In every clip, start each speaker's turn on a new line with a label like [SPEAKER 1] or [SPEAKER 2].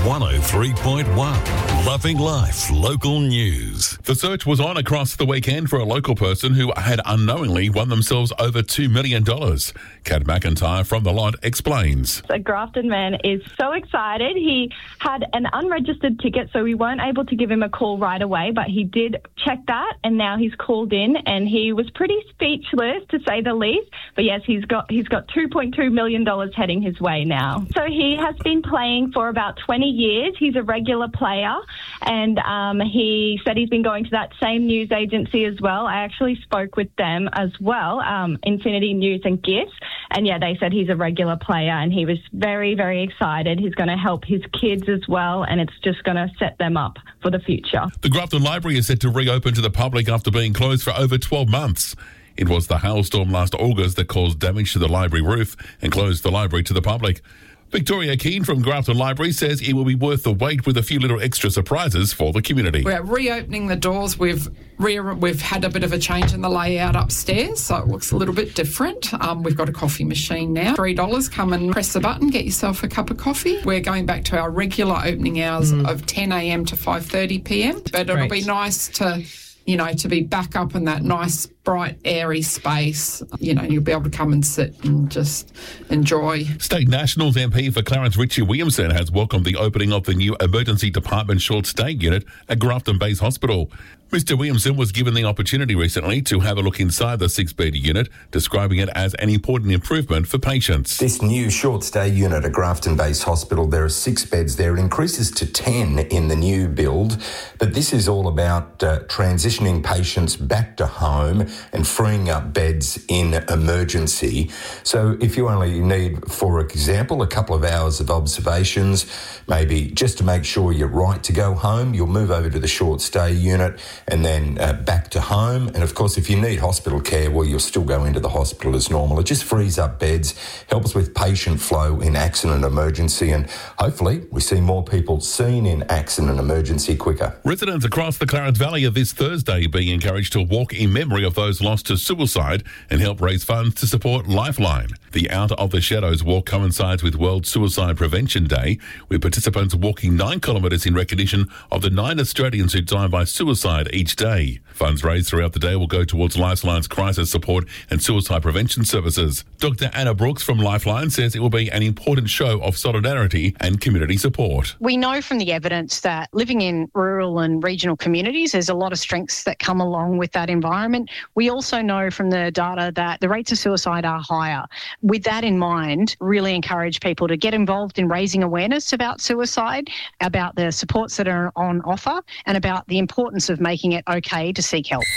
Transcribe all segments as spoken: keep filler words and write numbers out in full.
[SPEAKER 1] one oh three point one. Loving Life Local News.
[SPEAKER 2] The search was on across the weekend for a local person who had unknowingly won themselves over two million dollars. Kat McIntyre from The Lot explains.
[SPEAKER 3] A Grafton man is so excited. He had an unregistered ticket, so we weren't able to give him a call right away, but he did check that, and now he's called in, and he was pretty speechless, to say the least. But yes, he's got he's got two point two million dollars heading his way now. So he has been playing for about twenty years. He's a regular player, and um, he said he's been going to that same news agency as well. I actually spoke with them as well, um, Infinity News and Gifts, and yeah, they said he's a regular player, and he was very, very excited. He's going to help his kids as well, and it's just going to set them up for the future.
[SPEAKER 2] The Grafton Library is set to reopen to the public after being closed for over twelve months. It was the hailstorm last August that caused damage to the library roof and closed the library to the public. Victoria Keane from Grafton Library says it will be worth the wait with a few little extra surprises for the community.
[SPEAKER 4] We're reopening the doors. We've re- we've had a bit of a change in the layout upstairs, so it looks a little bit different. Um, we've got a coffee machine now. three dollars, come and press the button, get yourself a cup of coffee. We're going back to our regular opening hours mm. of ten a.m. to five thirty p.m, but it'll
[SPEAKER 5] Great.
[SPEAKER 4] be nice to, you know, to be back up in that nice, bright, airy space. You know, you'll be able to come and sit and just enjoy.
[SPEAKER 2] State Nationals M P for Clarence Richie Williamson has welcomed the opening of the new Emergency Department Short Stay Unit at Grafton Base Hospital. Mister Williamson was given the opportunity recently to have a look inside the six-bed unit, describing it as an important improvement for patients.
[SPEAKER 6] This new short stay unit at Grafton Base Hospital, there are six beds there. It increases to ten in the new build, but this is all about uh, transitioning patients back to home and freeing up beds in emergency. So if you only need, for example, a couple of hours of observations, maybe just to make sure you're right to go home, you'll move over to the short stay unit and then uh, back to home. And of course, if you need hospital care, well, you'll still go into the hospital as normal. It just frees up beds, helps with patient flow in accident emergency, and hopefully we see more people seen in accident emergency quicker.
[SPEAKER 2] Residents across the Clarence Valley are this Thursday being encouraged to walk in memory of those lost to suicide and help raise funds to support Lifeline. The Out of the Shadows walk coincides with World Suicide Prevention Day, with participants walking nine kilometres in recognition of the nine Australians who die by suicide each day. Funds raised throughout the day will go towards Lifeline's crisis support and suicide prevention services. Doctor Anna Brooks from Lifeline says it will be an important show of solidarity and community support.
[SPEAKER 7] We know from the evidence that living in rural and regional communities, there's a lot of strengths that come along with that environment. We also know from the data that the rates of suicide are higher. With that in mind, really encourage people to get involved in raising awareness about suicide, about the supports that are on offer, and about the importance of making it okay to seek help.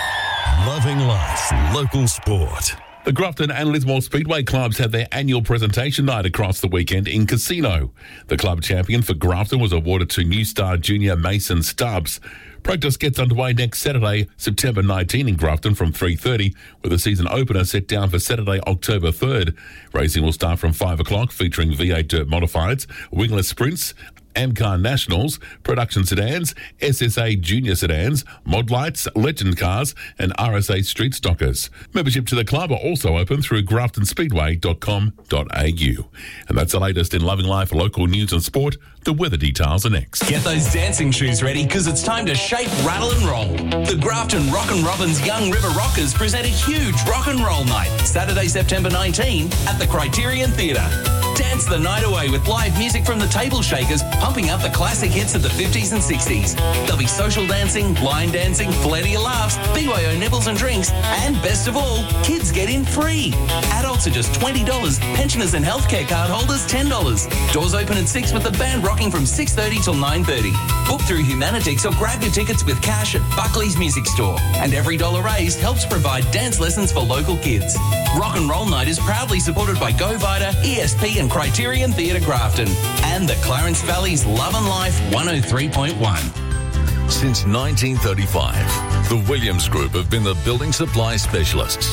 [SPEAKER 1] Loving Life Local Sport.
[SPEAKER 2] The Grafton and Lismore Speedway clubs had their annual presentation night across the weekend in Casino. The club champion for Grafton was awarded to New Star junior Mason Stubbs. Practice gets underway next Saturday, September nineteenth in Grafton from three thirty, with a season opener set down for Saturday, October third. Racing will start from five o'clock, featuring V eight Dirt Modifieds, wingless sprints, Amcar Nationals, production sedans, S S A junior sedans, mod lights, legend cars and R S A street stockers. Membership to the club are also open through grafton speedway dot com dot a u. And that's the latest in Loving Life local news and sport. The weather details are next.
[SPEAKER 8] Get those dancing shoes ready because it's time to shake, rattle and roll. The Grafton Rock and Robins Young River Rockers present a huge rock and roll night, Saturday, September nineteenth at the Criterion Theatre. Dance the night away with live music from the Table Shakers, pumping up the classic hits of the fifties and sixties. There'll be social dancing, line dancing, plenty of laughs, B Y O nibbles and drinks, and best of all, kids get in free. Adults are just twenty dollars, pensioners and healthcare card holders ten dollars. Doors open at six with the band rocking from six thirty till nine thirty. Book through Humanitix or grab your tickets with cash at Buckley's Music Store. And every dollar raised helps provide dance lessons for local kids. Rock and Roll Night is proudly supported by Go Vita, E S P and Criterion Theatre Grafton and the Clarence Valley's Love and Life one oh three point one.
[SPEAKER 1] Since nineteen thirty-five, the Williams Group have been the building supply specialists,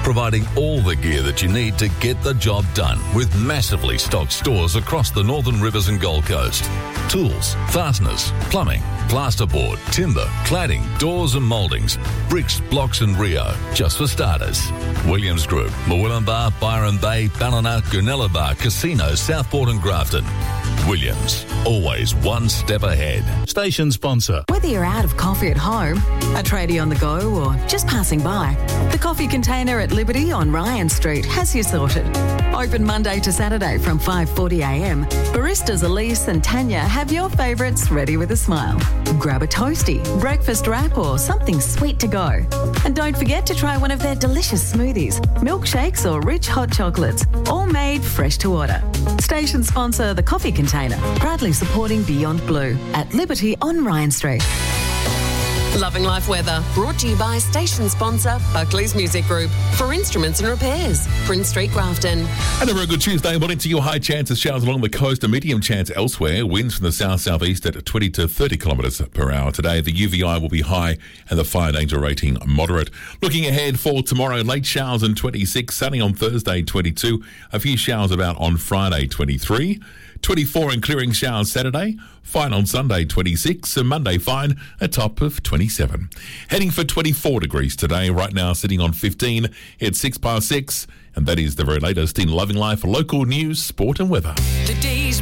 [SPEAKER 1] providing all the gear that you need to get the job done with massively stocked stores across the Northern Rivers and Gold Coast. Tools, fasteners, plumbing, plasterboard, timber, cladding, doors and mouldings, bricks, blocks and Rio, just for starters. Williams Group, Murwillumbah, Byron Bay, Ballina, Goonellabah, Casino, Southport and Grafton. Williams, always one step ahead.
[SPEAKER 5] Station sponsor.
[SPEAKER 9] Whether you're out of coffee at home, a tradie on the go or just passing by, the Coffee Container at Liberty on Ryan Street has you sorted. Open Monday to Saturday from five forty a m. Baristas Elise and Tanya have your favourites ready with a smile. Grab a toasty, breakfast wrap or something sweet to go. And don't forget to try one of their delicious smoothies, milkshakes or rich hot chocolates, all made fresh to order. Station sponsor the Coffee Container, proudly supporting Beyond Blue at Liberty on Ryan Street.
[SPEAKER 10] Loving Life Weather, brought to you by station sponsor Buckley's Music Group for instruments and repairs, Prince Street, Grafton.
[SPEAKER 2] And a very good Tuesday. Morning to you. High chance of showers along the coast, a medium chance elsewhere. Winds from the south-southeast at twenty to thirty kilometres per hour today. The U V I will be high and the fire danger rating moderate. Looking ahead for tomorrow, late showers on twenty-six, sunny on Thursday twenty-two, a few showers about on Friday twenty-three, twenty-four and clearing showers Saturday, fine on Sunday twenty-six, and Monday fine, a top of twenty-seven. Heading for twenty-four degrees today, right now sitting on fifteen, it's six past six, and that is the very latest in Loving Life, local news, sport and weather.
[SPEAKER 10] The day's